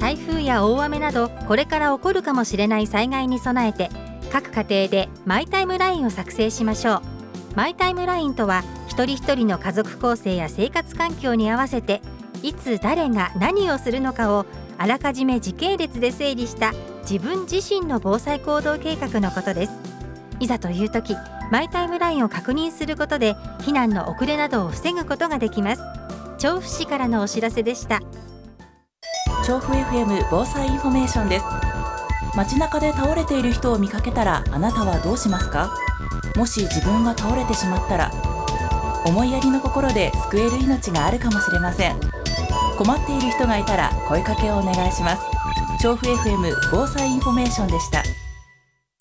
台風や大雨などこれから起こるかもしれない災害に備えて、各家庭でマイタイムラインを作成しましょう。マイタイムラインとは、一人一人の家族構成や生活環境に合わせて、いつ誰が何をするのかをあらかじめ時系列で整理した自分自身の防災行動計画のことです。いざという時、マイタイムラインを確認することで避難の遅れなどを防ぐことができます。調布市からのお知らせでした。 調布 FM 防災インフォメーションです。街中で倒れている人を見かけたら、あなたはどうしますか？もし自分が倒れてしまったら、思いやりの心で救える命があるかもしれません。困っている人がいたら声かけをお願いします。調布 FM 防災インフォメーションでした。